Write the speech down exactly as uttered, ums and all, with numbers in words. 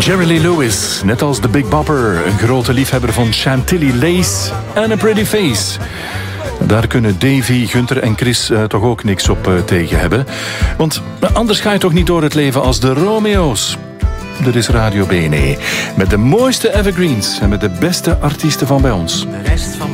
Jerry Lee Lewis, net als de Big Bopper, een grote liefhebber van Chantilly Lace en A Pretty Face. Daar kunnen Davy, Gunther en Chris uh, toch ook niks op uh, tegen hebben. Want uh, anders ga je toch niet door het leven als de Romeo's. Dit is Radio B N E. Met de mooiste evergreens en met de beste artiesten van bij ons. De rest van